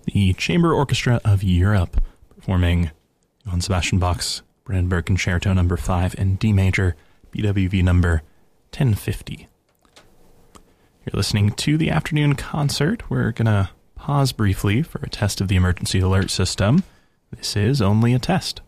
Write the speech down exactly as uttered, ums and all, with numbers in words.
the Chamber Orchestra of Europe, performing Johann Sebastian Bach's Brandenburg Concerto number five in D major, B W V number ten fifty. You're listening to the afternoon concert. We're going to pause briefly for a test of the emergency alert system. This is only a test.